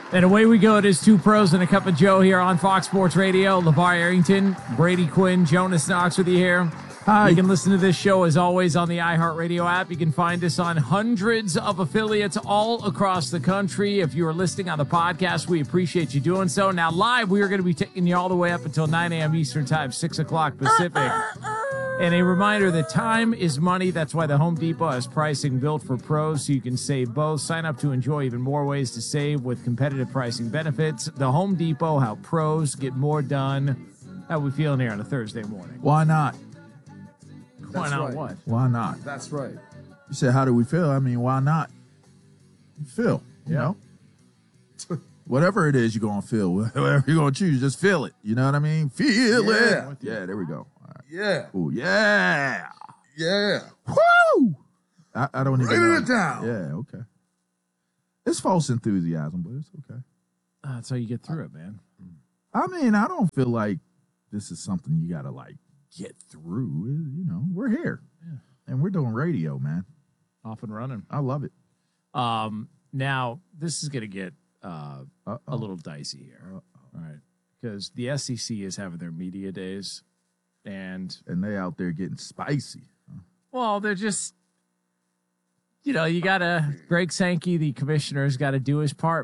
And away we go. It is Two Pros and a Cup of Joe here on Fox Sports Radio. LeVar Arrington, Brady Quinn, Jonas Knox with you here. Hi. You can listen to this show, as always, on the iHeartRadio app. You can find us on hundreds of affiliates all across the country. If you are listening on the podcast, we appreciate you doing so. Now, live, we are going to be taking you all the way up until 9 a.m. Eastern Time, 6 o'clock Pacific. And a reminder that time is money. That's why the Home Depot has pricing built for pros so you can save both. Sign up to enjoy even more ways to save with competitive pricing benefits. The Home Depot, how pros get more done. How we feeling here on a Thursday morning? Why not? Why not right. what? Why not? That's right. You said, how do we feel? I mean, why not? You feel, you know? Whatever it is you're going to feel, whatever you're going to choose, just feel it. You know what I mean? Feel it. Yeah, there we go. All right. Yeah. Ooh, yeah. Yeah. Woo! I don't even know. Write it down. Yeah, okay. It's false enthusiasm, but it's okay. That's how you get through it, man. I mean, I don't feel like this is something you got to, like, get through. You know, we're here. Yeah. And we're doing radio, man. Off and running. I love it. Now, this is going to get a little dicey here. All right. Because the SEC is having their media days. And they out there getting spicy. Well, they're just, you got to, Greg Sankey, the commissioner's got to do his part.